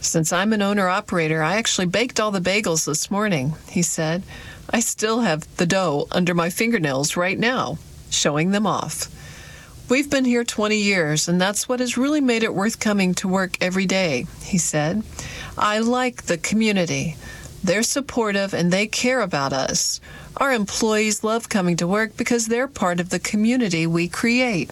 Since I'm an owner-operator, I actually baked all the bagels this morning, he said. I still have the dough under my fingernails right now, showing them off. We've been here 20 years, and that's what has really made it worth coming to work every day, he said. I like the community. They're supportive and they care about us. Our employees love coming to work because they're part of the community we create.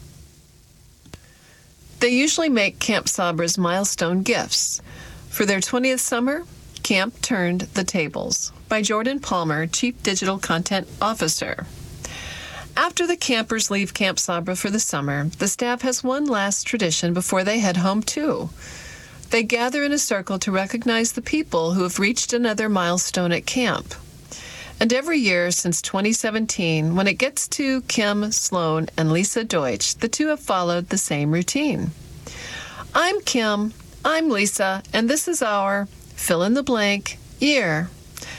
They usually make Camp Sabra's milestone gifts. For their 20th summer, Camp turned the tables. By Jordan Palmer, Chief Digital Content Officer. After the campers leave Camp Sabra for the summer, the staff has one last tradition before they head home too. They gather in a circle to recognize the people who have reached another milestone at camp. And every year since 2017, when it gets to Kim Sloan and Lisa Deutsch, the two have followed the same routine. I'm Kim, I'm Lisa, and this is our fill-in-the-blank year.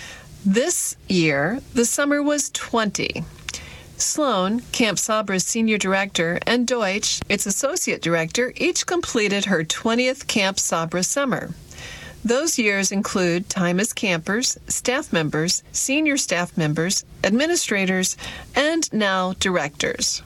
This year, the summer was 20. Sloan, Camp Sabra's senior director, and Deutsch, its associate director, each completed her 20th Camp Sabra summer. Those years include time as campers, staff members, senior staff members, administrators, and now directors.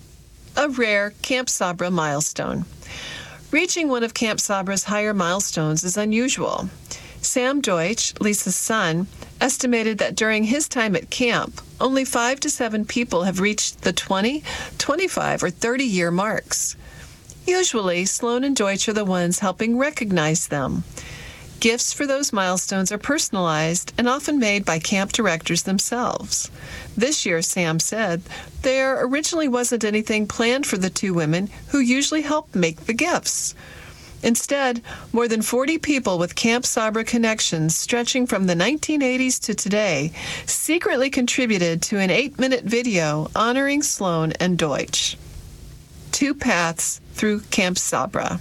A rare Camp Sabra milestone. Reaching one of Camp Sabra's higher milestones is unusual. Sam Deutsch, Lisa's son, estimated that during his time at camp, only 5 to 7 people have reached the 20, 25, or 30-year marks. Usually, Sloan and Deutsch are the ones helping recognize them. Gifts for those milestones are personalized and often made by camp directors themselves. This year, Sam said, there originally wasn't anything planned for the two women who usually help make the gifts. Instead, more than 40 people with Camp Sabra connections stretching from the 1980s to today secretly contributed to an 8-minute video honoring Sloan and Deutsch. Two paths through Camp Sabra.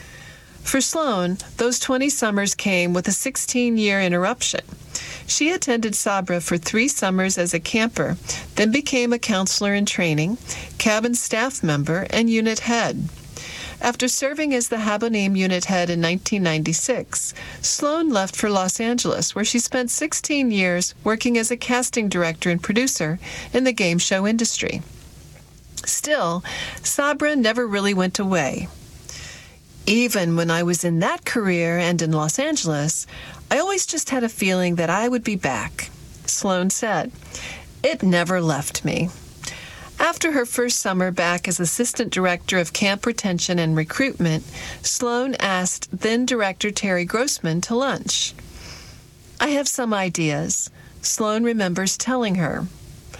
For Sloan, those 20 summers came with a 16-year interruption. She attended Sabra for 3 summers as a camper, then became a counselor in training, cabin staff member, and unit head. After serving as the Habonim unit head in 1996, Sloan left for Los Angeles, where she spent 16 years working as a casting director and producer in the game show industry. Still, Sabra never really went away. Even when I was in that career and in Los Angeles, I always just had a feeling that I would be back, Sloan said. It never left me. After her first summer back as assistant director of camp retention and recruitment, Sloan asked then-director Terry Grossman to lunch. I have some ideas, Sloan remembers telling her.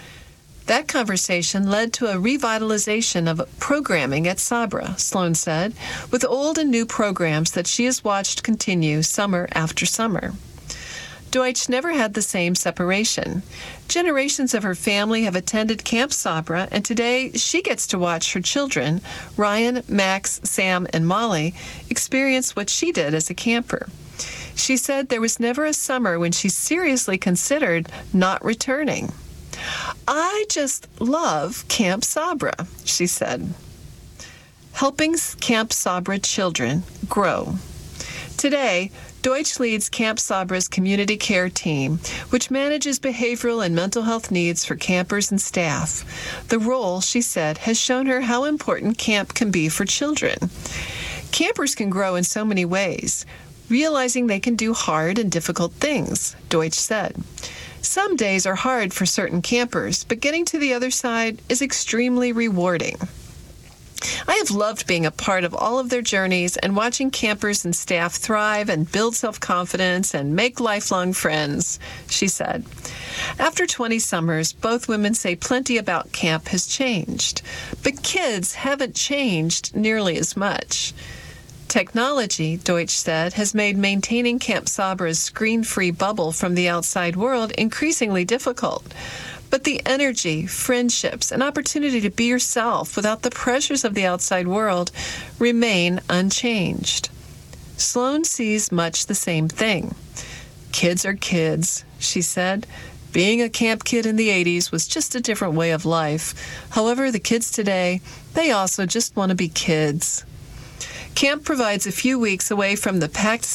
That conversation led to a revitalization of programming at Sabra, Sloan said, with old and new programs that she has watched continue summer after summer. Deutsch never had the same separation. Generations of her family have attended Camp Sabra, and today she gets to watch her children, Ryan, Max, Sam, and Molly, experience what she did as a camper. She said there was never a summer when she seriously considered not returning. I just love Camp Sabra, she said. Helping Camp Sabra children grow. Today, Deutsch leads Camp Sabra's community care team, which manages behavioral and mental health needs for campers and staff. The role, she said, has shown her how important camp can be for children. Campers can grow in so many ways, realizing they can do hard and difficult things, Deutsch said. Some days are hard for certain campers, but getting to the other side is extremely rewarding. I have loved being a part of all of their journeys and watching campers and staff thrive and build self-confidence and make lifelong friends, she said. After 20 summers, both women say plenty about camp has changed, but kids haven't changed nearly as much. Technology, Deutsch said, has made maintaining Camp Sabra's screen-free bubble from the outside world increasingly difficult. But the energy, friendships, and opportunity to be yourself without the pressures of the outside world remain unchanged. Sloan sees much the same thing. Kids are kids, she said. Being a camp kid in the 80s was just a different way of life. However, the kids today, they also just want to be kids. Camp provides a few weeks away from the packed